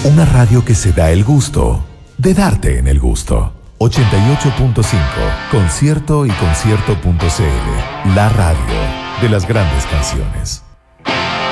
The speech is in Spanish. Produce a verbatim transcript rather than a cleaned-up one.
Una radio que se da el gusto de darte en el gusto. ochenta y ocho punto cinco, Concierto y concierto punto c l. La radio de las grandes canciones.